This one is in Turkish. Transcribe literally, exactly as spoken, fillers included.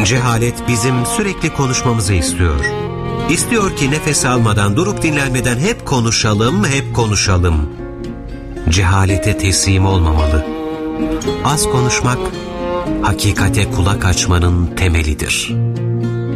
Cehalet bizim sürekli konuşmamızı istiyor. İstiyor ki nefes almadan, durup dinlenmeden hep konuşalım, hep konuşalım. Cehalete teslim olmamalı. Az konuşmak, hakikate kulak açmanın temelidir.